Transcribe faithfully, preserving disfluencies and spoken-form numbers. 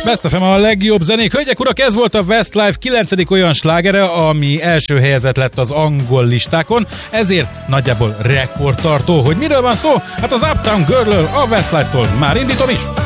Best ef em a legjobb zenék. Hölgyek, urak, ez volt a Westlife kilencedik olyan slágere, ami első helyezett lett az angol listákon, ezért nagyjából rekordtartó. Hogy miről van szó? Hát az Uptown Girl-ről, a Westlife-tól már indítom is.